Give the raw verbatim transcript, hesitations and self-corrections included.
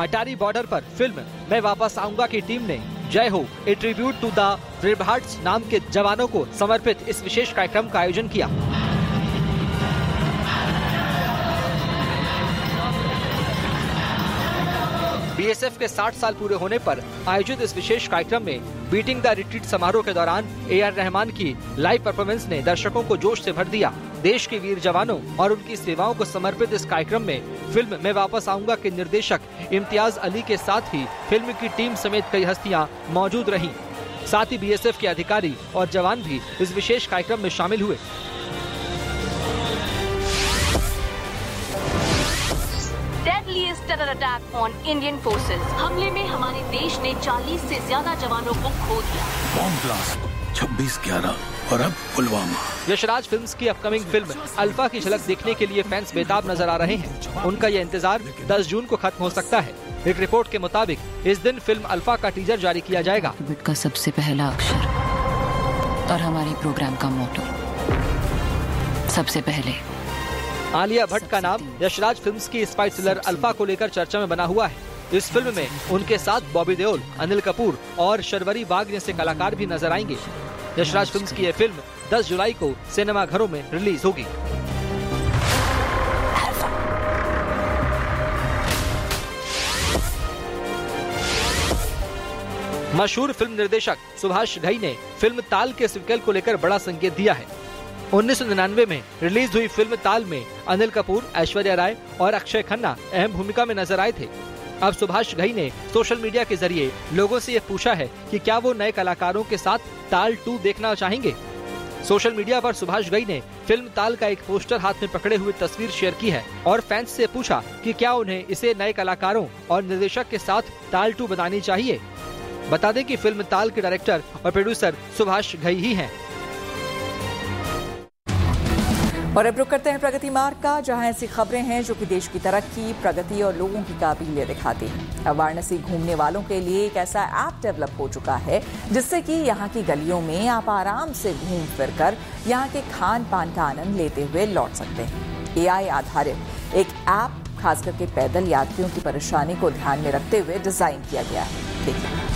अटारी border पर film मैं वापस आऊंगा की टीम ने जय हो ए tribute to the brave hearts नाम के जवानों को समर्पित इस विशेष कार्यक्रम का आयोजन किया। बीएसएफ के साठ साल पूरे होने पर आयोजित इस विशेष कार्यक्रम में बीटिंग द रिट्रीट समारोह के दौरान ए आर रहमान की लाइव परफॉर्मेंस ने दर्शकों को जोश से भर दिया। देश के वीर जवानों और उनकी सेवाओं को समर्पित इस कार्यक्रम में फिल्म मैं वापस आऊंगा के निर्देशक इम्तियाज अली के साथ ही फिल्म की टीम समेत कई हस्तियां मौजूद रहीं। साथ ही बीएसएफ के अधिकारी और जवान भी इस विशेष कार्यक्रम में शामिल हुए। Deadliest terror attack on Indian forces. हमले में हमारे देश ने चालीस से ज्यादा जवानों को खो दिया। बॉम्ब ब्लास्ट छब्बीस ग्यारह और अब पुलवामा। यशराज फिल्म्स की अपकमिंग फिल्म अल्फा की झलक देखने के लिए फैंस बेताब नजर आ रहे हैं। उनका ये इंतजार दस जून को खत्म हो सकता है। एक रिपोर्ट के मुताबिक इस दिन फिल्म अल्फा का टीजर जारी किया जाएगा। अल्फाबेट का सबसे पहला अक्षर और हमारे प्रोग्राम का मोटो सबसे पहले। आलिया भट्ट का नाम यशराज फिल्म्स की स्पाई थ्रिलर अल्फा को लेकर चर्चा में बना हुआ है। इस फिल्म में उनके साथ बॉबी देओल, अनिल कपूर और शर्वरी बाग जैसे कलाकार भी नजर आएंगे। यशराज फिल्म्स की यह फिल्म दस जुलाई को सिनेमा घरों में रिलीज होगी। मशहूर फिल्म निर्देशक सुभाष घई ने फिल्म ताल के सीक्वल को लेकर बड़ा संकेत दिया है। उन्नीस सौ निन्यानवे में रिलीज हुई फिल्म ताल में अनिल कपूर, ऐश्वर्या राय और अक्षय खन्ना अहम भूमिका में नजर आए थे। अब सुभाष घई ने सोशल मीडिया के जरिए लोगों से ये पूछा है कि क्या वो नए कलाकारों के साथ ताल टू देखना चाहेंगे। सोशल मीडिया पर सुभाष घई ने फिल्म ताल का एक पोस्टर हाथ में पकड़े हुए तस्वीर शेयर की है और फैंस से पूछा कि क्या उन्हें इसे नए कलाकारों और निर्देशक के साथ ताल टू बनानी चाहिए। बता दें कि फिल्म ताल के डायरेक्टर और प्रोड्यूसर सुभाष घई ही हैं। और अब रुक करते हैं प्रगति मार्ग का, जहां ऐसी खबरें हैं जो कि देश की तरक्की, प्रगति और लोगों की काबिलियत दिखाती हैं। अब वाराणसी घूमने वालों के लिए एक ऐसा ऐप डेवलप हो चुका है जिससे कि यहाँ की गलियों में आप आराम से घूम फिर कर यहाँ के खान पान का आनंद लेते हुए लौट सकते हैं। एआई आधारित एक ऐप खास करके पैदल यात्रियों की परेशानी को ध्यान में रखते हुए डिजाइन किया गया है। देखिए।